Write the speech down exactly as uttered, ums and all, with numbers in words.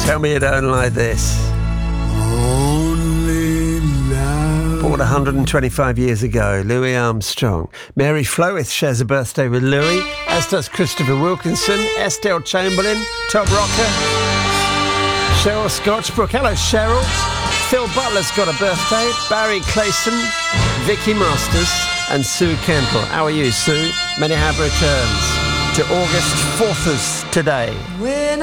Tell me you don't like this. Only love. Born one hundred twenty-five years ago, Louis Armstrong. Mary Flowith shares a birthday with Louis, as does Christopher Wilkinson, Estelle Chamberlain, Tom Rocker, Cheryl Scotchbrook. Hello, Cheryl. Phil Butler's got a birthday. Barry Clayson, Vicky Masters, and Sue Campbell. How are you, Sue? Many happy returns to August fourth today. When